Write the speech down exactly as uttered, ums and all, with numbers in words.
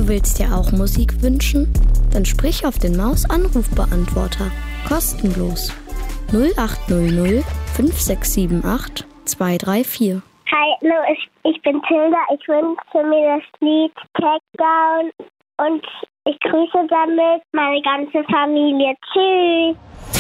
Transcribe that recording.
Du willst dir auch Musik wünschen? Dann sprich auf den Maus-Anrufbeantworter. Kostenlos. null acht null null fünf sechs sieben acht zwei drei vier. Hallo, ich, ich bin Tilda. Ich wünsche mir das Lied Takedown und ich grüße damit meine ganze Familie. Tschüss.